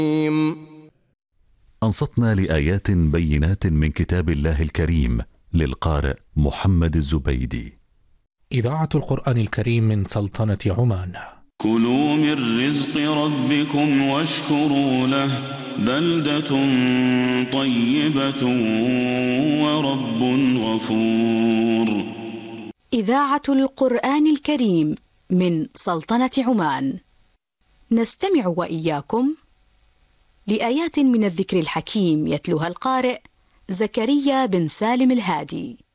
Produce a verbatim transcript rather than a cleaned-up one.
أنصتنا لآيات بينات من كتاب الله الكريم للقارئ محمد الزبيدي. إذاعة القرآن الكريم من سلطنة عمان. كلوا من رزق ربكم واشكروا له بلدة طيبة ورب غفور. إذاعة القرآن الكريم من سلطنة عمان. نستمع وإياكم لآيات من الذكر الحكيم يتلوها القارئ زكريا بن سالم الهادي.